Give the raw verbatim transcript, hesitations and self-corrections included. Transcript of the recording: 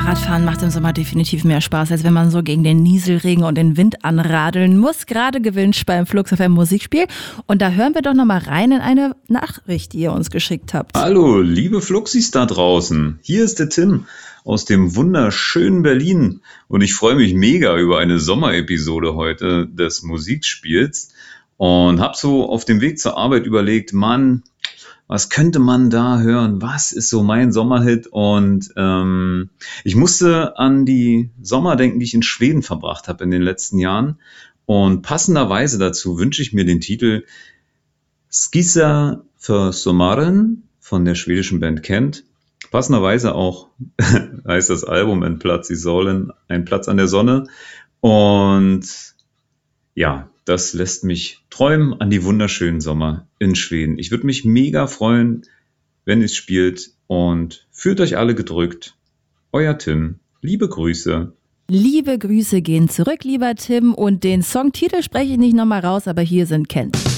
Fahrradfahren macht im Sommer definitiv mehr Spaß, als wenn man so gegen den Nieselregen und den Wind anradeln muss. Gerade gewünscht beim Flux F M Musikspiel. Und da hören wir doch nochmal rein in eine Nachricht, die ihr uns geschickt habt. Hallo, liebe Fluxis da draußen. Hier ist der Tim aus dem wunderschönen Berlin. Und ich freue mich mega über eine Sommerepisode heute des Musikspiels. Und habe so auf dem Weg zur Arbeit überlegt, Mann, was könnte man da hören? Was ist so mein Sommerhit? Und ähm, ich musste an die Sommer denken, die ich in Schweden verbracht habe in den letzten Jahren. Und passenderweise dazu wünsche ich mir den Titel Skissa för sommaren von der schwedischen Band Kent. Passenderweise auch heißt das Album Ein Platz i solen, ein Platz an der Sonne. Und ja, das lässt mich träumen an die wunderschönen Sommer in Schweden. Ich würde mich mega freuen, wenn es spielt, und fühlt euch alle gedrückt. Euer Tim. Liebe Grüße. Liebe Grüße gehen zurück, lieber Tim. Und den Songtitel spreche ich nicht nochmal raus, aber hier sind Kent.